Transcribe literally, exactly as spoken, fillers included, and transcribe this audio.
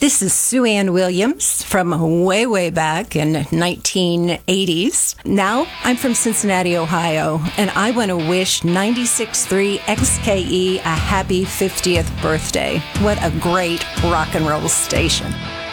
This is Sue Ann Williams from way, way back in nineteen eighties. Now I'm from Cincinnati, Ohio, and I want to wish ninety-six point three X K E a happy fiftieth birthday. What a great rock and roll station.